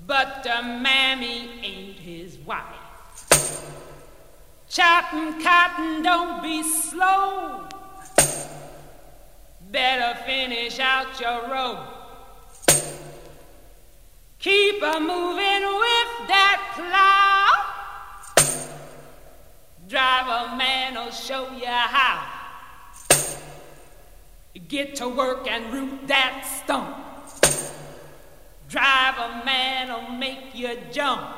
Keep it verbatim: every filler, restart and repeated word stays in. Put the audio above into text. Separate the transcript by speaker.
Speaker 1: but the mammy ain't his wife. Chopping cotton, don't be slow. Better finish out your row. Keep a moving with that plow. Driver man'll show you how. Get to work and root that stump. Driver man'll make you jump.